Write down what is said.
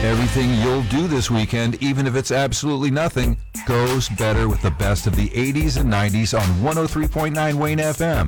Everything you'll do this weekend, even if it's absolutely nothing, goes better with the best of the 80s and 90s on 103.9 Wayne FM.